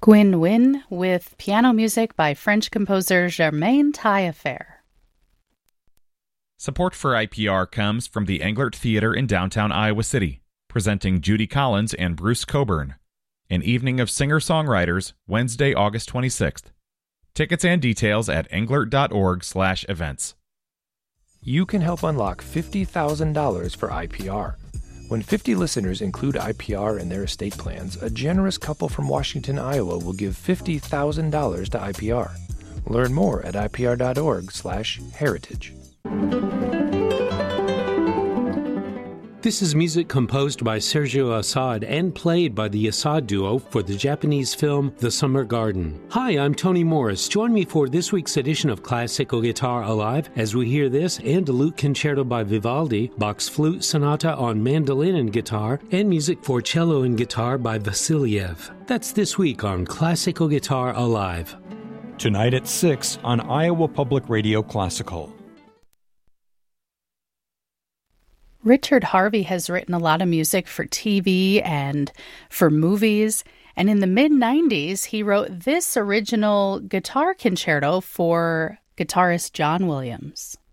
Gwyn Wyn with piano music by French composer Germain Taillefer. Support for IPR comes from the Englert Theater in downtown Iowa City, presenting Judy Collins and Bruce Coburn. An evening of singer-songwriters, Wednesday, August 26th. Tickets and details at englert.org/events. You can help unlock $50,000 for IPR. When 50 listeners include IPR in their estate plans, a generous couple from Washington, Iowa will give $50,000 to IPR. Learn more at ipr.org/heritage. This is music composed by Sergio Assad and played by the Assad Duo for the Japanese film The Summer Garden. Hi, I'm Tony Morris. Join me for this week's edition of Classical Guitar Alive as we hear this and a lute concerto by Vivaldi, Bach's Flute Sonata on mandolin and guitar, and music for cello and guitar by Vasiliev. That's this week on Classical Guitar Alive. Tonight at 6 on Iowa Public Radio Classical. Richard Harvey has written a lot of music for TV and for movies, and in the mid-90s, he wrote this original guitar concerto for guitarist John Williams.